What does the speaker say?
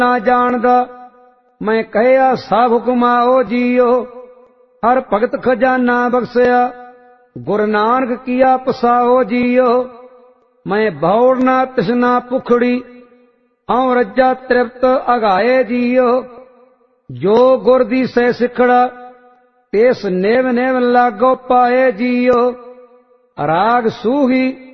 ਨਾ ਜਾਣਦਾ, ਮੈਂ ਕਹਿਆ ਸਭ ਹੁਕਮ ਆਓ ਜੀਓ। ਹਰ ਭਗਤ ਖਜ਼ਾਨਾ ਬਖਸ਼ਿਆ, ਗੁਰੂ ਨਾਨਕ ਕੀਆ ਪਸਾਓ ਜੀਓ। ਮੈਂ ਭੌੜ ਨਾ ਤ੍ਰਿਸ਼ਨਾ ਭੁਖੜੀ, ਹਉ ਰੱਜਾ ਤ੍ਰਿਪਤ ਅਗਾਏ ਜੀਓ। ਜੋ ਗੁਰ ਦੀ ਸਹਿ ਸਿਖੜਾ, ਤਿਸ ਨਿਵ ਨਿਵ ਲਾਗੋ ਪਾਏ ਜੀਓ। ਰਾਗ ਸੂਹੀ